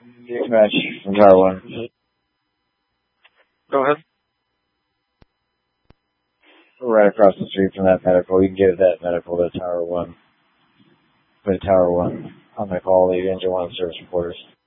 Dispatch from Tower 1. Go ahead. We're right across the street from that medical. You can give that medical to Tower 1. Go to Tower 1. I'm going to call the Engine 1 service reporters.